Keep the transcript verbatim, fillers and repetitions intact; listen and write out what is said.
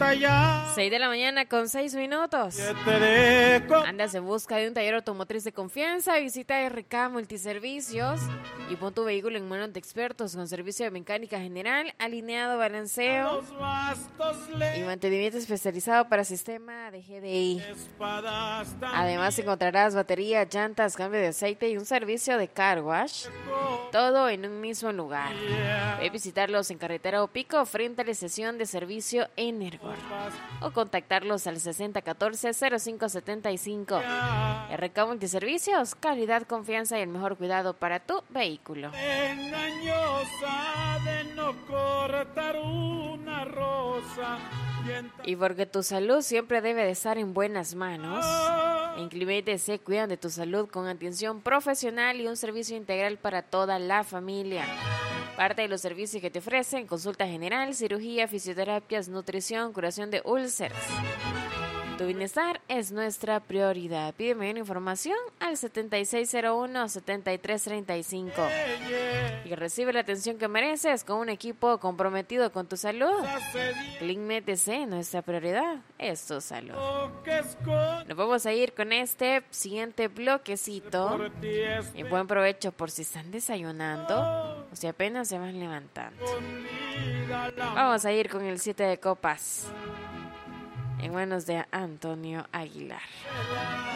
seis de la mañana con seis minutos. Andas en busca de un taller automotriz de confianza. Visita R K Multiservicios y pon tu vehículo en manos de expertos con servicio de mecánica general, alineado, balanceo y mantenimiento especializado para sistema de G D I. Además encontrarás batería, llantas, cambio de aceite y un servicio de car wash. Todo en un mismo lugar. Ve a visitarlos en Carretera Opico frente a la estación de servicio Energor o contactarlos al sesenta catorce cero cinco setenta y cinco. R K Multiservicios, calidad, confianza y el mejor cuidado para tu vehículo. Engañosa de no cortar una rosa. Y porque tu salud siempre debe de estar en buenas manos, en Climate se cuidan de tu salud con atención profesional y un servicio integral para toda la familia. Parte de los servicios que te ofrecen: consulta general, cirugía, fisioterapias, nutrición, curación de úlceras. Tu bienestar es nuestra prioridad. Pide mayor información al setenta y seis cero uno, setenta y tres treinta y cinco y recibe la atención que mereces con un equipo comprometido con tu salud. Clean T C, nuestra prioridad es tu salud. Nos vamos a ir con este siguiente bloquecito. Y buen provecho por si están desayunando o si apenas se van levantando. Vamos a ir con el siete de copas en manos de Antonio Aguilar.